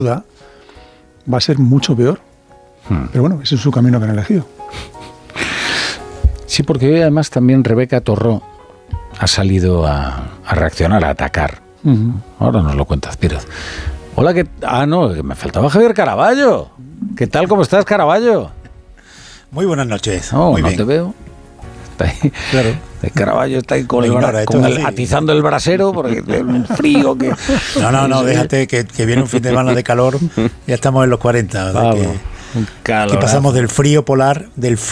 duda va a ser mucho peor. Pero bueno, ese es su camino que han elegido. Sí, porque hoy además también Rebeca Torró ha salido a reaccionar, a atacar. Ahora nos lo cuenta Azpiroz. Hola, no, que me faltaba Javier Caraballo. ¿Qué tal? ¿Cómo estás, Caraballo? Muy buenas noches. No, muy no bien. te veo. Está ahí. Claro. El Caraballo está ahí Así. atizando el brasero porque un frío que... No, déjate que viene un fin de semana de calor. Ya estamos en los 40. Un calor. Que pasamos del frío polar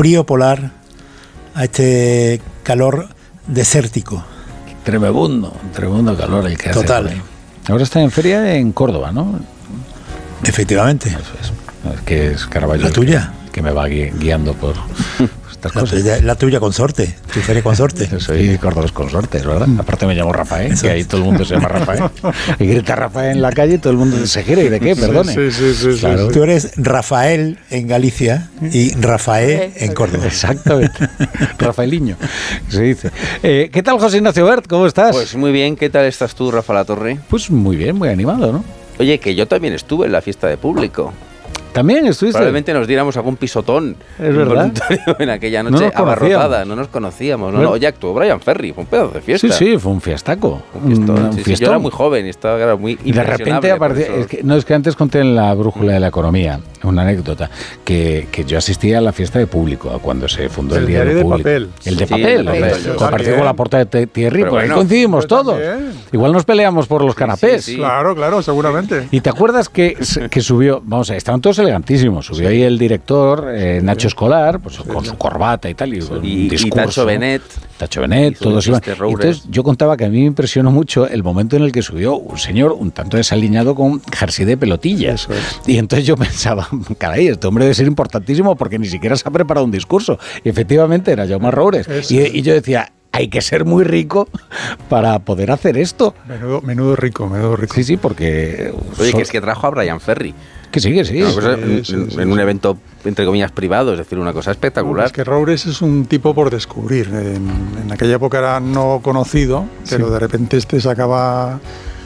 a este calor desértico. Tremendo calor el que hace. Total. Por ahí. Ahora está en feria en Córdoba, ¿no? Efectivamente. Eso es. Es que es Caraballo. ¿La tuya? Que me va guiando por estas cosas. La tuya consorte, tu feria consorte. Yo soy cordobés consortes, ¿verdad? Aparte me llamo Rafael, que ahí todo el mundo se llama Rafael. Y grita Rafael en la calle y todo el mundo se gira. ¿Y de qué? Perdone. Sí. Claro. Tú eres Rafael en Galicia y Rafael en Córdoba. Exactamente. Rafaeliño, se dice. ¿Qué tal, José Ignacio Bert? ¿Cómo estás? Pues muy bien. ¿Qué tal estás tú, Rafa Latorre? Pues muy bien, muy animado, ¿no? Oye, que yo también estuve en la fiesta de público. ¿También estuviste? Probablemente nos diéramos algún pisotón Es verdad. en aquella noche abarrotada. No nos conocíamos. Bueno. Oye, actuó Brian Ferry. Fue un pedazo de fiesta. Sí, fue un fiestaco. Un fiestón. Sí, fiestón. yo era muy joven y estaba muy Y de repente, es que antes conté en la brújula de la economía una anécdota, que yo asistía a la fiesta de público, a cuando se fundó el Diario de Público. papel. El de Sí, papel. el de papel. Compartido con la portada de Thierry, Pero pues ahí bueno, coincidimos todos. también. Igual nos peleamos por los canapés. sí. Claro, seguramente. ¿Y te acuerdas que subió, vamos a ver, estaban todos elegantísimos, subió ahí el director, Nacho Escolar, pues con su corbata y tal, y un Y discurso. Tacho Benet. Todos iban. Entonces yo contaba que a mí me impresionó mucho el momento en el que subió un señor un tanto desaliñado con jersey de pelotillas. Y entonces yo pensaba, caray, este hombre debe ser importantísimo porque ni siquiera se ha preparado un discurso. Y efectivamente era Jaume Roures. Y yo decía, hay que ser muy rico para poder hacer esto. Menudo rico. Sí, porque... Oye, que es que trajo a Brian Ferry. Que sí. Una cosa, en un evento, entre comillas, privado, es decir, una cosa espectacular. Es que Roures es un tipo por descubrir. En aquella época era no conocido, pero de repente sacaba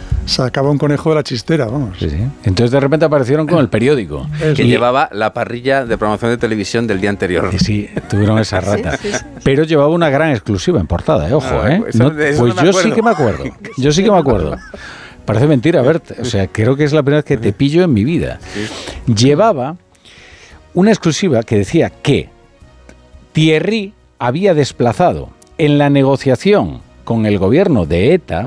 un conejo de la chistera, vamos. Sí. Entonces de repente aparecieron con el periódico. Que llevaba la parrilla de programación de televisión del día anterior. Sí, tuvieron esa rata. Sí. Pero llevaba una gran exclusiva en portada, ojo, Pues yo sí que me acuerdo. Parece mentira, Bert. O sea, creo que es la primera vez que te pillo en mi vida. Sí. Llevaba una exclusiva que decía que Thierry había desplazado en la negociación con el gobierno de ETA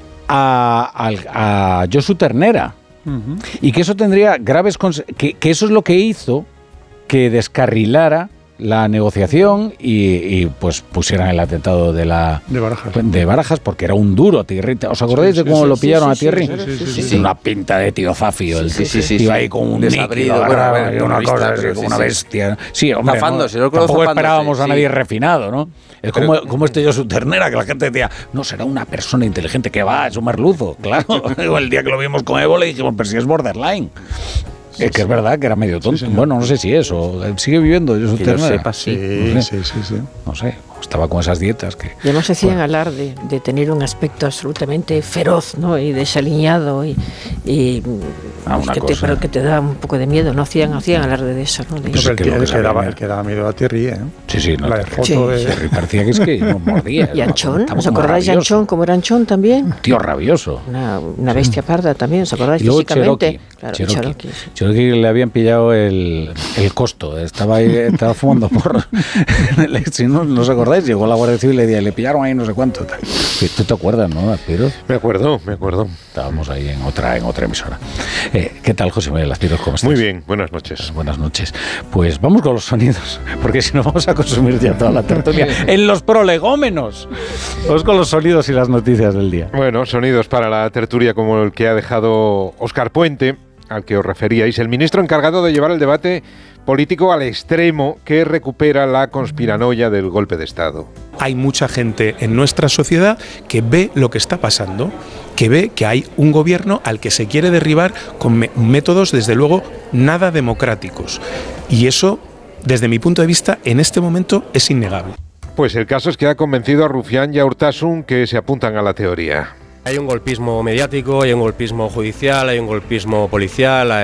a Josu Ternera. Y que eso tendría graves consecuencias, que eso es lo que hizo que descarrilara la negociación y pues pusieran el atentado de Barajas, porque era un duro Thierry. ¿Os acordáis de cómo lo pillaron a Thierry? Sí. Una pinta de tío Zafio. Iba ahí con un desabrido, una cosa así, como una bestia. Sí, hombre, tampoco esperábamos a nadie refinado, ¿no? Es como este Josu Ternera, que la gente decía, no, será una persona inteligente que va, es un merluzo. Claro, el día que lo vimos con Evo le dijimos, pero si es borderline. Es que es verdad que era medio tonto. Bueno, no sé si eso. Sigue viviendo. Yo sepa, sí. No sé. Estaba con esas dietas que... Y además hacían alarde de tener un aspecto absolutamente feroz, ¿no? Y desaliñado pero que te da un poco de miedo. No hacían alarde de eso, ¿no? El que daba miedo a Thierry, ¿eh? Sí. No, la foto de... Thierry parecía que es que nos mordía. Y Anchón, ¿os acordáis de Anchón? ¿Cómo era Anchón también? Un tío rabioso. Una bestia parda también, ¿os acordáis físicamente? Cherokee le habían pillado el costo. Estaba fumando porro. Si no os acordáis, llegó la Guardia Civil y le pillaron ahí no sé cuánto. ¿Tú te acuerdas, no, Azpiroz? Me acuerdo. Estábamos ahí en otra emisora. ¿Qué tal, José Miguel Azpiroz? ¿Cómo estás? Muy bien, buenas noches. Buenas noches. Pues vamos con los sonidos, porque si no vamos a consumir ya toda la tertulia en los prolegómenos. Vamos con los sonidos y las noticias del día. Bueno, sonidos para la tertulia como el que ha dejado Óscar Puente, al que os referíais, el ministro encargado de llevar el debate político al extremo que recupera la conspiranoia del golpe de Estado. Hay mucha gente en nuestra sociedad que ve lo que está pasando, que ve que hay un gobierno al que se quiere derribar con métodos, desde luego, nada democráticos. Y eso, desde mi punto de vista, en este momento es innegable. Pues el caso es que ha convencido a Rufián y a Urtasun que se apuntan a la teoría. Hay un golpismo mediático, hay un golpismo judicial, hay un golpismo policial,